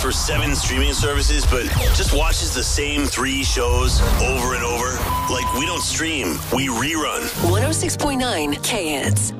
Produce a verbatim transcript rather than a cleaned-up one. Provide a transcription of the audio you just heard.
for seven streaming services, but just watches the same three shows over and over? Like, we don't stream, we rerun. one oh six point nine K Hits.